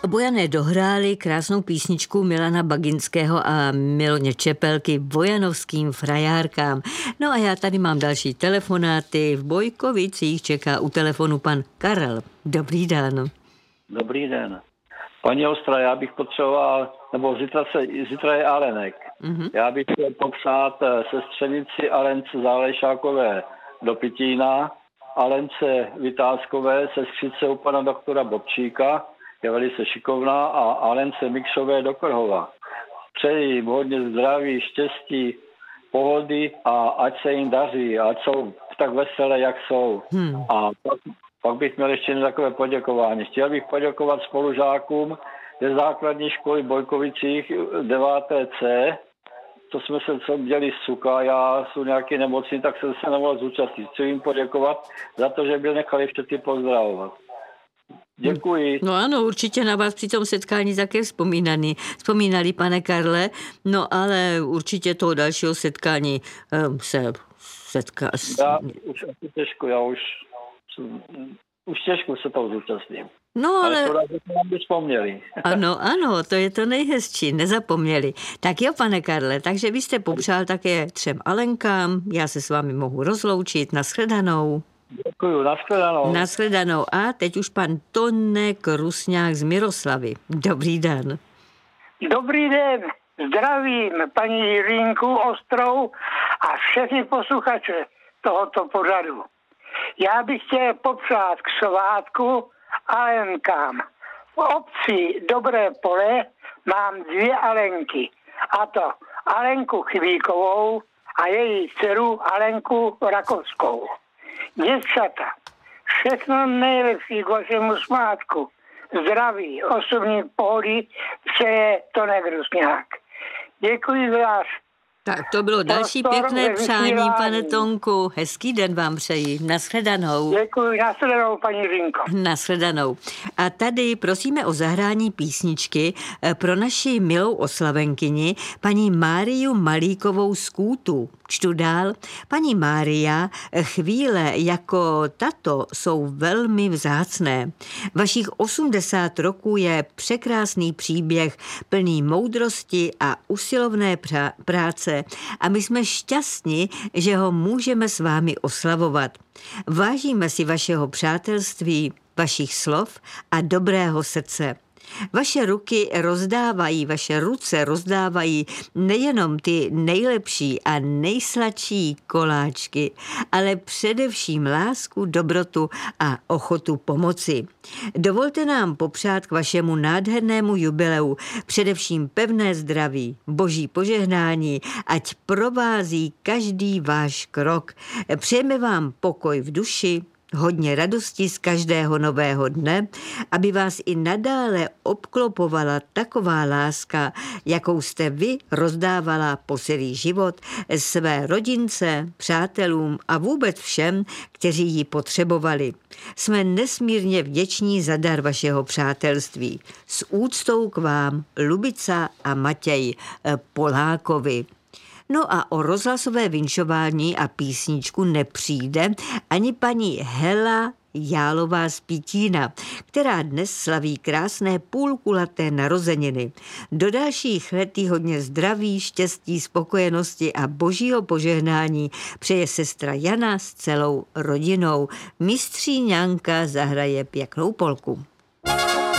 Bojané dohráli krásnou písničku Milana Baginského a Miloně Čepelky Bojanovským frajárkám. No a já tady mám další telefonáty. V Bojkovicích čeká u telefonu pan Karel. Dobrý den. Dobrý den. Paní Ostra, já bych potřeboval, nebo zítra je Alenek. Mm-hmm. Já bych chtěl popřát sestřenici Alence Zálešákové do Pitína, Alence Vytázkové, sestřice u pana doktora Bobčíka, je velice šikovná, a Alence Mikšové do Krhova. Přeji jim hodně zdraví, štěstí, pohody a ať se jim daří, ať jsou tak veselé, jak jsou. A pak bych měl ještě takové poděkování. Chtěl bych poděkovat spolužákům ze základní školy v Bojkovicích 9C. To jsme se dělali z Suka, já jsem nějaký nemocný, tak jsem se nemohl zúčastnit. Chci jim poděkovat za to, že by nechali všechny pozdravovat. Děkuji. No ano, určitě na vás při tom setkání také vzpomínali, pane Karle, no ale určitě toho dalšího setkání se setká. Já už těžko se toho zúčastním. No ale to vzpomněli. Ano, to je to nejhezčí, nezapomněli. Tak jo, pane Karle, takže vy jste popřál také 3 Alenkám, já se s vámi mohu rozloučit, nashledanou. Děkuju, nashledanou. Nashledanou. A teď už pan Tonek Rusňák z Miroslavy. Dobrý den. Dobrý den, zdravím paní Jirinku Ostrou a všechny posluchače tohoto pořadu. Já bych chtěl popřát k svátku Alenkám. V obci Dobré Pole mám 2 Alenky, a to Alenku Chvíkovou a její dceru Alenku Rakovskou. Děvčata, všechno nejlepší k vašemu svátku. Zdraví, osobní pohody přeje Tonek Rusňák. Děkuji za vás. Tak to bylo další pěkné přání, pane Tonku. Hezký den vám přeji. Nashledanou. Děkuji, nashledanou, paní Řínko. Nashledanou. A tady prosíme o zahrání písničky pro naši milou oslavenkyni, paní Máriu Malíkovou z Kůtu. Čtu dál. Paní Mária, chvíle jako tato jsou velmi vzácné. Vašich 80 roků je překrásný příběh, plný moudrosti a usilovné práce a my jsme šťastní, že ho můžeme s vámi oslavovat. Vážíme si vašeho přátelství, vašich slov a dobrého srdce. Vaše ruce rozdávají nejenom ty nejlepší a nejsladší koláčky, ale především lásku, dobrotu a ochotu pomoci. Dovolte nám popřát k vašemu nádhernému jubileu především pevné zdraví, boží požehnání, ať provází každý váš krok. Přejeme vám pokoj v duši, hodně radosti z každého nového dne, aby vás i nadále obklopovala taková láska, jakou jste vy rozdávala po celý život své rodince, přátelům a vůbec všem, kteří ji potřebovali. Jsme nesmírně vděční za dar vašeho přátelství. S úctou k vám Lubica a Matěj Polákovi. No a o rozhlasové vinšování a písničku nepřijde ani paní Hela Jálová z Pitína, která dnes slaví krásné půlkulaté narozeniny. Do dalších let jí hodně zdraví, štěstí, spokojenosti a božího požehnání přeje sestra Jana s celou rodinou. Mistříňanka zahraje pěknou polku.